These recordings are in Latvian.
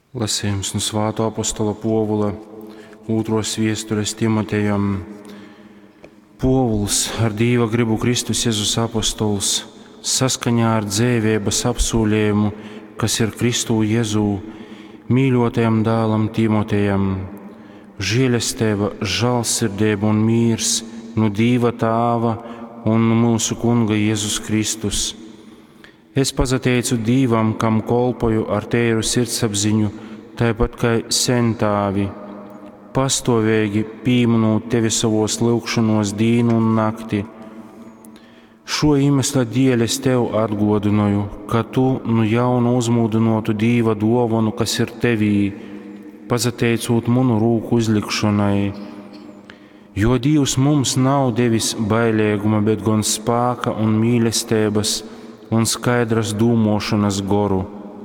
Lasījums no Svētā apostola Pāvila otros vēstures Timotejam. Pāvils, ar Dieva gribu Kristus Jēzus apostols, saskaņā ar dzīvības apsolījumu, kas ir Kristu Jēzū, mīļotajam dēlam Timotejam, žēlastība, žēlsirdība un mīrs no Dieva Tēva un no mūsu Kunga Jēzus Kristus. Es pateicu Dievam, kam kolpoju ar tēru sirdsapziņu, tāpat kā sen tēvi, pastāvīgi pieminot tevi savos lūgšanos dienu un nakti. Šo iemesla dēļ es tev atgādināju, ka tu no jauna uzmūdinātu Dieva dāvanu, kas ir tevī, pateicot manu roku uzlikšanai. Jo Dievs mums nav devis bailīguma, bet gan spēka un mīlestības un skaidras domāšanas goru.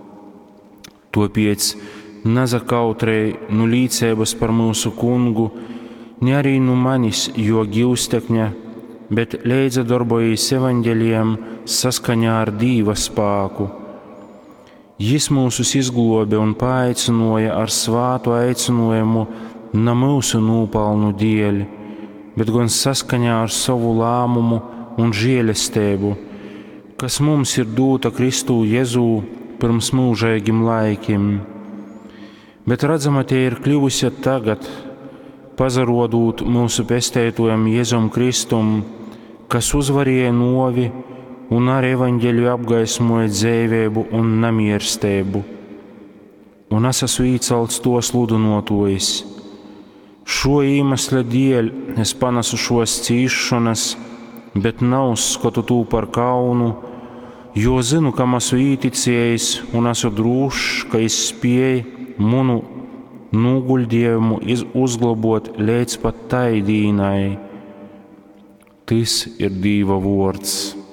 Tāpēc nezakautrēj no līdzības par mūsu Kungu, ne arī no manis, jo gīvstekņa, bet līdzadarbojas evaņģēlijam saskaņā ar Dieva spēku. Jis mūsus izglāba un paaicināja ar svātu aicinājumu ne mūsu nopelnu dēļ, bet gan saskaņā ar savu lēmumu un žēlastību, kas mums ir dota Kristu Jēzū pirms mūžīgiem laikiem. Bet redzama tie ir kļuvusi tagad, pazarodot mūsu pestētojam Jēzum Kristum, kas uzvarēja novi un ar evaņģeļu apgaismoja dzīvību un nemierstību. Un es esmu īcelts to sludinotojs. Šo iemesla dēļ es panesu šos cīšanas, bet neuzskatu to par kaunu, jo zinu, kam esmu īticējis un esmu drošs, ka es spēju manu noguldījumu uzglabot līdz pat tai dīnai. Tas ir Dieva vārds.